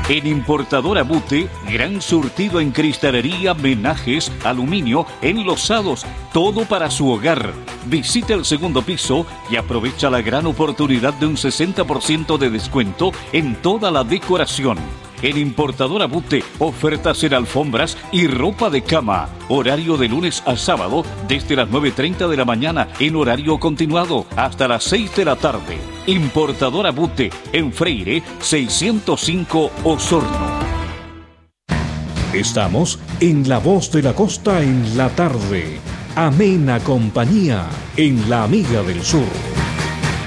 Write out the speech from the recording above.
En Importadora Bute, gran surtido en cristalería, menajes, aluminio, enlosados, todo para su hogar. Visite el segundo piso y aprovecha la gran oportunidad de un 60% de descuento en toda la decoración. En Importadora Bute, ofertas en alfombras y ropa de cama. Horario de lunes a sábado desde las 9:30 de la mañana en horario continuado hasta las 6 de la tarde. Importadora Bute en Freire 605 Osorno. Estamos en La Voz de la Costa en la tarde. Amena compañía en La Amiga del Sur.